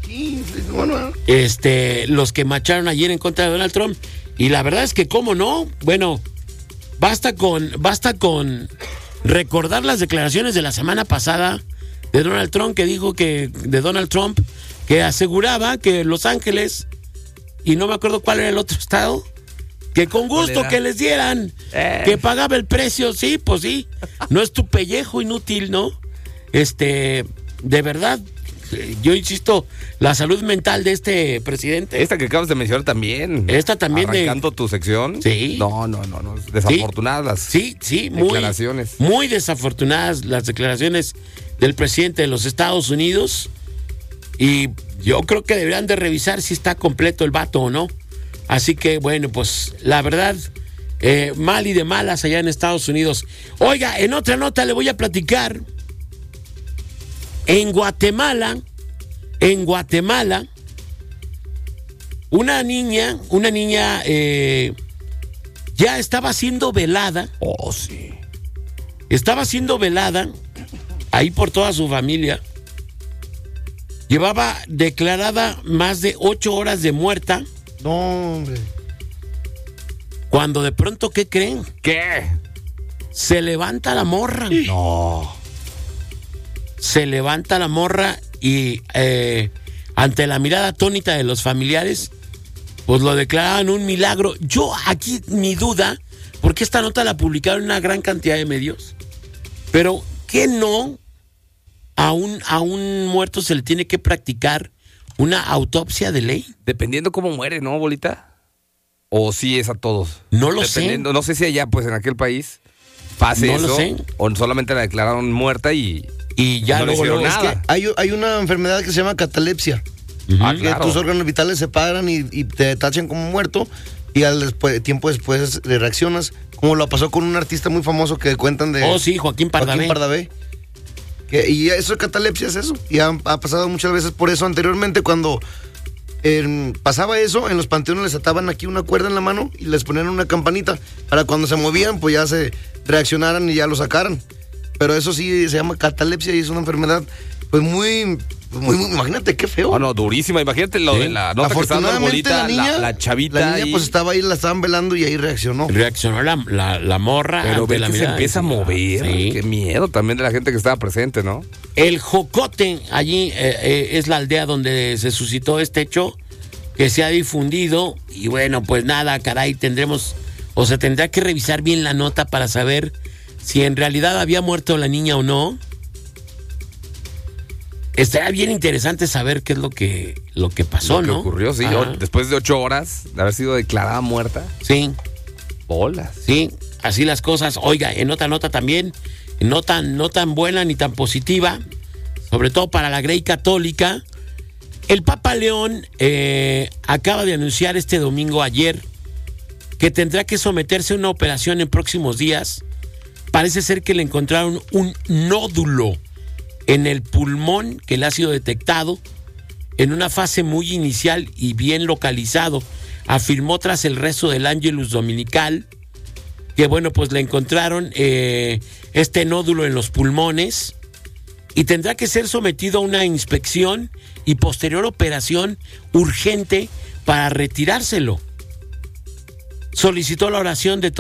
Sí, bueno. Los que marcharon ayer en contra de Donald Trump. Y la verdad es que, ¿cómo no? Bueno, basta con recordar las declaraciones de la semana pasada de Donald Trump, que aseguraba que Los Ángeles, y no me acuerdo cuál era el otro estado, que con gusto que les dieran, que pagaba el precio. Sí, pues sí, no es tu pellejo inútil, ¿no? De verdad, yo insisto, la salud mental de este presidente. Esta que acabas de mencionar también. Esta también arrancando tu sección. Sí. No. Desafortunadas las declaraciones. Muy desafortunadas las declaraciones del presidente de los Estados Unidos. Y yo creo que deberían de revisar si está completo el vato o no. Así que, bueno, pues la verdad, mal y de malas allá en Estados Unidos. Oiga, en otra nota le voy a platicar. En Guatemala, una niña ya estaba siendo velada. Oh, sí. Estaba siendo velada ahí por toda su familia. Llevaba declarada más de 8 horas de muerta. No, hombre. Cuando de pronto, ¿qué creen? ¿Qué? Se levanta la morra. No. Se levanta la morra y ante la mirada atónita de los familiares, pues lo declaraban un milagro. Yo aquí mi duda, porque esta nota la publicaron en una gran cantidad de medios, pero ¿qué no a un muerto se le tiene que practicar una autopsia de ley? Dependiendo cómo muere, ¿no, bolita? ¿O sí es a todos? No lo sé. No sé si allá, pues en aquel país, pase eso. No lo sé. O solamente la declararon muerta y ya no le hicieron nada. Es que hay una enfermedad que se llama catalepsia. Uh-huh. Que tus órganos vitales se paran y te tachan como muerto. Y tiempo después reaccionas. Como lo pasó con un artista muy famoso que cuentan de... Oh, sí, Joaquín Pardavé. Y eso de catalepsia es eso. Y ha pasado muchas veces por eso. Anteriormente, cuando pasaba eso, en los panteones les ataban aquí una cuerda en la mano y les ponían una campanita para cuando se movían, pues ya se reaccionaran y ya lo sacaran. Pero eso sí se llama catalepsia y es una enfermedad, pues muy imagínate qué feo. No, durísima. Imagínate lo de la nota que estaba dando bolita, la chavita. La niña pues estaba ahí, la estaban velando y ahí reaccionó. Reaccionó la morra. Pero ve que se empieza a mover. Sí. Qué miedo también de la gente que estaba presente, ¿no? El Jocote, allí es la aldea donde se suscitó este hecho que se ha difundido. Y bueno, pues nada, caray, se tendrá que revisar bien la nota para saber si en realidad había muerto la niña o no. Estaría bien interesante saber qué es lo que pasó, ¿no? Lo que ocurrió, sí. Después de 8 horas de haber sido declarada muerta. Sí. Bolas. Sí, así las cosas. Oiga, en otra nota también, no tan buena ni tan positiva, sobre todo para la Grey Católica, el Papa León acaba de anunciar este domingo, ayer, que tendrá que someterse a una operación en próximos días. Parece ser que le encontraron un nódulo en el pulmón que le ha sido detectado en una fase muy inicial y bien localizado, afirmó tras el rezo del Ángelus Dominical, que bueno, pues le encontraron este nódulo en los pulmones y tendrá que ser sometido a una inspección y posterior operación urgente para retirárselo. Solicitó la oración de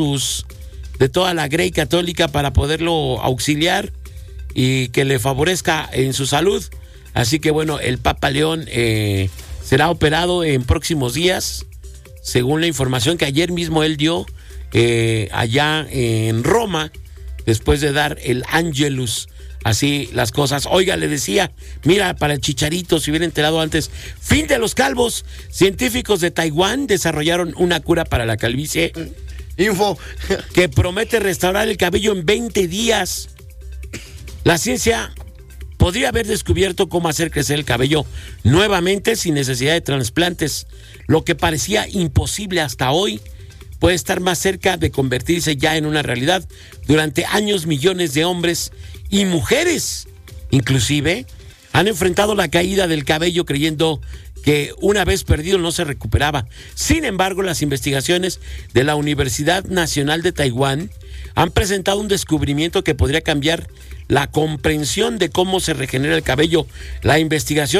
toda la Grey Católica para poderlo auxiliar y que le favorezca en su salud. Así que bueno, el Papa León será operado en próximos días, según la información que ayer mismo él dio allá en Roma, después de dar el Ángelus. Así las cosas. Oiga, le decía, mira, para el Chicharito, si hubiera enterado antes, fin de los calvos. Científicos de Taiwán desarrollaron una cura para la calvicie. Info. Que promete restaurar el cabello en 20 días. La ciencia podría haber descubierto cómo hacer crecer el cabello nuevamente sin necesidad de trasplantes. Lo que parecía imposible hasta hoy puede estar más cerca de convertirse ya en una realidad. Durante años, millones de hombres y mujeres, inclusive, han enfrentado la caída del cabello creyendo que una vez perdido no se recuperaba. Sin embargo, las investigaciones de la Universidad Nacional de Taiwán han presentado un descubrimiento que podría cambiar la comprensión de cómo se regenera el cabello. La investigación